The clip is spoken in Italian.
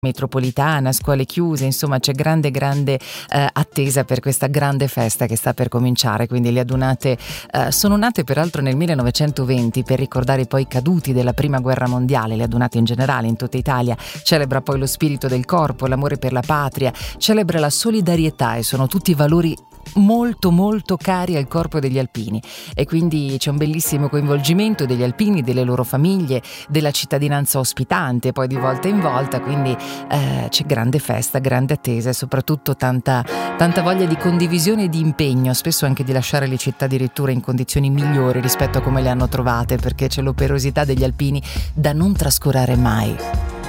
metropolitana, scuole chiuse, insomma c'è grande attesa per questa grande festa che sta per cominciare. Quindi le adunate sono nate peraltro nel 1920 per ricordare poi i caduti della prima guerra mondiale. Le adunate in generale in tutta Italia celebra poi lo spirito del corpo, l'amore per la patria, celebra la solidarietà, e sono tutti valori molto cari al corpo degli alpini, e quindi c'è un bellissimo coinvolgimento degli alpini, delle loro famiglie, della cittadinanza ospitante poi di volta in volta. Quindi c'è grande festa, grande attesa e soprattutto tanta voglia di condivisione e di impegno, spesso anche di lasciare le città addirittura in condizioni migliori rispetto a come le hanno trovate, perché c'è l'operosità degli alpini da non trascurare mai.